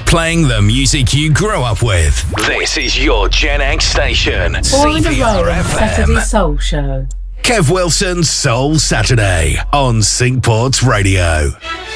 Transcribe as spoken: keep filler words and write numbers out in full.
Playing the music you grew up with. This is your Gen X station. Born the Roll Saturday Soul Show. Kev Wilson's Soul Saturday on Syncport Radio.